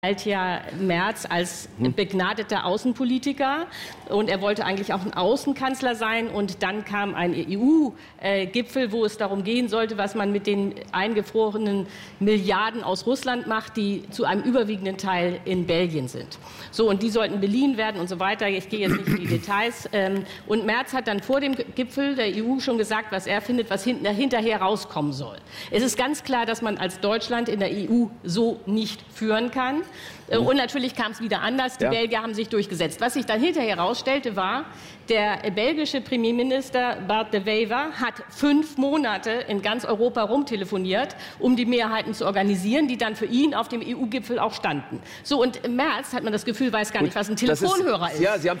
galt ja Merz als begnadeter Außenpolitiker und er wollte eigentlich auch ein Außenkanzler sein. Und dann kam ein EU-Gipfel, wo es darum gehen sollte, was man mit den eingefrorenen Milliarden aus Russland macht, die zu einem überwiegenden Teil in Belgien sind. So, und die sollten beliehen werden und so weiter. Ich gehe jetzt nicht in die Details. Und Merz hat dann vor dem Gipfel der EU schon gesagt, was er findet, was hinterher rauskommen soll. Es ist ganz klar, dass man als Deutschland in der EU so nicht führen kann. Und natürlich kam es wieder anders. Die Belgier haben sich durchgesetzt. Was sich dann hinterher herausstellte, war, der belgische Premierminister Bart de Wever hat 5 Monate in ganz Europa rumtelefoniert, um die Mehrheiten zu organisieren, die dann für ihn auf dem EU-Gipfel auch standen. So, und Merz, hat man das Gefühl, weiß gar nicht, was ein Telefonhörer ist. Ja, Sie haben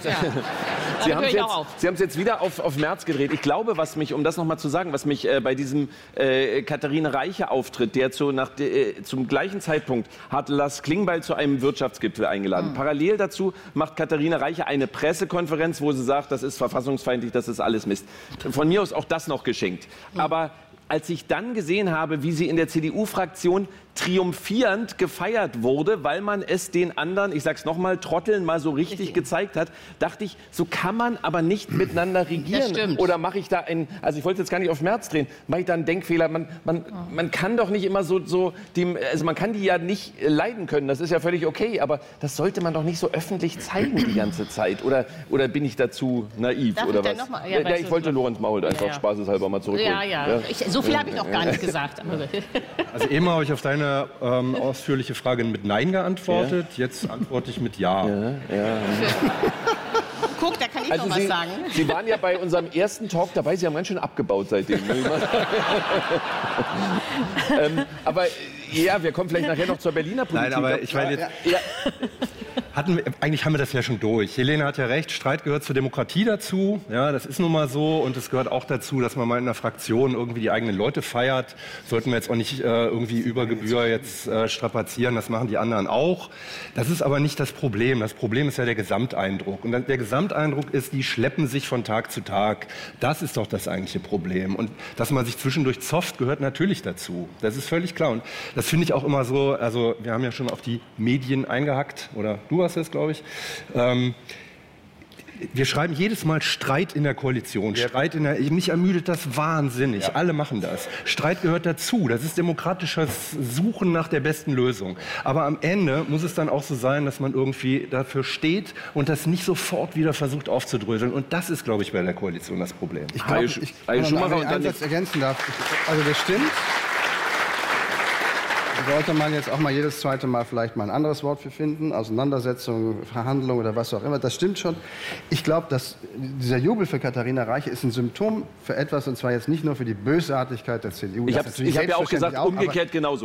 es jetzt wieder auf Merz gedreht. Ich glaube, was mich, um das nochmal zu sagen, was mich bei diesem Katharina Reiche-Auftritt, der zum gleichen Zeitpunkt hat Lars Klingbeil zu einem Wirtschaftsgipfel eingeladen. Parallel dazu macht Katharina Reiche eine Pressekonferenz, wo sie sagt, das ist verfassungsfeindlich, das ist alles Mist. Von mir aus auch das noch geschenkt. Aber als ich dann gesehen habe, wie sie in der CDU-Fraktion triumphierend gefeiert wurde, weil man es den anderen, ich sag's nochmal, Trotteln mal so richtig gezeigt hat, dachte ich, so kann man aber nicht miteinander regieren. Oder mache ich da also ich wollte jetzt gar nicht auf Merz drehen, mache ich da einen Denkfehler? Man kann doch nicht immer also man kann die ja nicht leiden können, das ist ja völlig okay, aber das sollte man doch nicht so öffentlich zeigen die ganze Zeit. Oder bin ich dazu naiv? Oder was? Ja, ich wollte Lorenz Mault einfach spaßeshalber mal zurückholen. So viel habe ich noch gar nicht gesagt. Also eben habe ich auf deine ausführliche Frage mit Nein geantwortet. Jetzt antworte ich mit Ja. Guck, da kann ich noch was sagen. Sie waren ja bei unserem ersten Talk dabei. Sie haben ganz schön abgebaut seitdem. Aber ja, wir kommen vielleicht nachher noch zur Berliner Politik. Nein, aber ich meine jetzt... Eigentlich haben wir das ja schon durch. Helene hat ja recht, Streit gehört zur Demokratie dazu. Ja, das ist nun mal so. Und es gehört auch dazu, dass man mal in einer Fraktion irgendwie die eigenen Leute feiert. Sollten wir jetzt auch nicht irgendwie über Gebühr jetzt strapazieren. Das machen die anderen auch. Das ist aber nicht das Problem. Das Problem ist ja der Gesamteindruck. Und der Gesamteindruck ist, die schleppen sich von Tag zu Tag. Das ist doch das eigentliche Problem. Und dass man sich zwischendurch zofft, gehört natürlich dazu. Das ist völlig klar. Und das finde ich auch immer so, also wir haben ja schon auf die Medien eingehackt, oder du hast es, glaube ich. Wir schreiben jedes Mal Streit in der Koalition. Mich ermüdet das wahnsinnig. Alle machen das. Streit gehört dazu. Das ist demokratisches Suchen nach der besten Lösung. Aber am Ende muss es dann auch so sein, dass man irgendwie dafür steht und das nicht sofort wieder versucht aufzudröseln. Und das ist, glaube ich, bei der Koalition das Problem. Ich glaube, wenn ich einen Satz ergänzen darf. Also das stimmt. Sollte man jetzt auch mal jedes zweite Mal vielleicht mal ein anderes Wort für finden, Auseinandersetzung, Verhandlung oder was auch immer, das stimmt schon. Ich glaube, dass dieser Jubel für Katharina Reiche ist ein Symptom für etwas, und zwar jetzt nicht nur für die Bösartigkeit der CDU. Ich habe ja auch gesagt, umgekehrt genauso.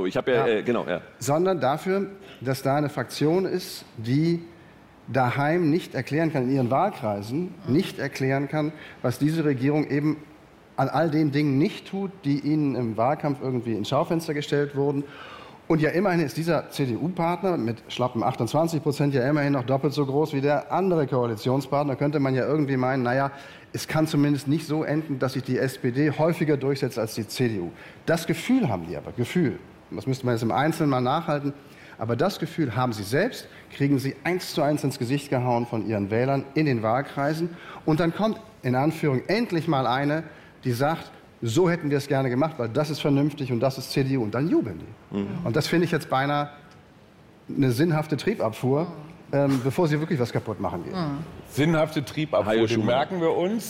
Sondern dafür, dass da eine Fraktion ist, die daheim nicht erklären kann, in ihren Wahlkreisen nicht erklären kann, was diese Regierung eben an all den Dingen nicht tut, die ihnen im Wahlkampf irgendwie ins Schaufenster gestellt wurden. Und ja, immerhin ist dieser CDU-Partner mit schlappen 28% ja immerhin noch doppelt so groß wie der andere Koalitionspartner. Könnte man ja irgendwie meinen, naja, es kann zumindest nicht so enden, dass sich die SPD häufiger durchsetzt als die CDU. Das Gefühl haben die aber, das müsste man jetzt im Einzelnen mal nachhalten, aber das Gefühl haben sie selbst, kriegen sie 1:1 ins Gesicht gehauen von ihren Wählern in den Wahlkreisen. Und dann kommt, in Anführung, endlich mal eine, die sagt, so hätten wir es gerne gemacht, weil das ist vernünftig und das ist CDU. Und dann jubeln die. Und das finde ich jetzt beinahe eine sinnhafte Triebabfuhr, bevor sie wirklich was kaputt machen geht. Sinnhafte Triebabfuhr, den merken wir uns.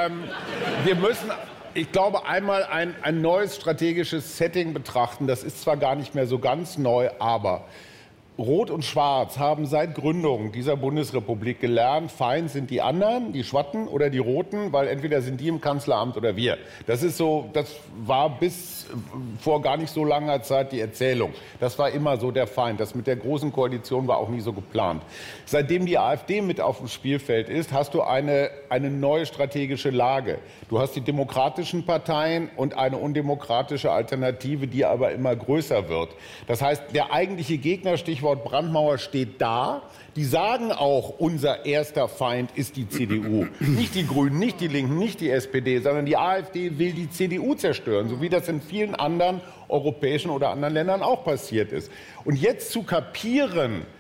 Wir müssen, ich glaube, einmal ein neues strategisches Setting betrachten. Das ist zwar gar nicht mehr so ganz neu, aber Rot und Schwarz haben seit Gründung dieser Bundesrepublik gelernt, Feind sind die anderen, die Schwatten oder die Roten, weil entweder sind die im Kanzleramt oder wir. Das war bis vor gar nicht so langer Zeit die Erzählung. Das war immer so der Feind. Das mit der Großen Koalition war auch nie so geplant. Seitdem die AfD mit auf dem Spielfeld ist, hast du eine neue strategische Lage. Du hast die demokratischen Parteien und eine undemokratische Alternative, die aber immer größer wird. Das heißt, der eigentliche Gegner, Stichwort Brandmauer, steht da. Die sagen auch, unser erster Feind ist die CDU. Nicht die Grünen, nicht die Linken, nicht die SPD, sondern die AfD will die CDU zerstören, so wie das in vielen anderen europäischen oder anderen Ländern auch passiert ist. Und jetzt zu kapieren,